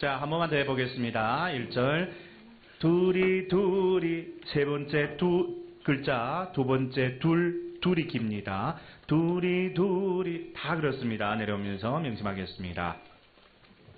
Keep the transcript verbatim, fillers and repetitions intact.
자, 한 번만 더 해보겠습니다. 일 절. 둘이, 둘이, 세 번째 두 글자, 두 번째 둘, 둘이 깁니다. 둘이, 둘이, 다 그렇습니다. 내려오면서 명심하겠습니다.